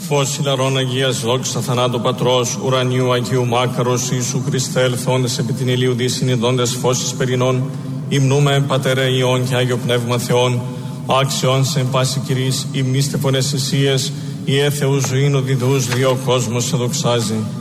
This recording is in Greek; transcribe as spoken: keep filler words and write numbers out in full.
φως ηλαρών Αγίας δόξα θανάτου Πατρός, ουρανίου Αγίου Μάκαρος Ιησού Χριστέ, ελθόντες επί την ηλίου δι συνειδώντες φώσεις περινών, υμνούμε Πατέρε Υιόν και Άγιο Πνεύμα Θεόν, άξιον σε πάση Κυρίς, υμνήστε φωνές εσίες, η έθεου ζωήν οδηδούς δύο κόσμος σε δοξάζει.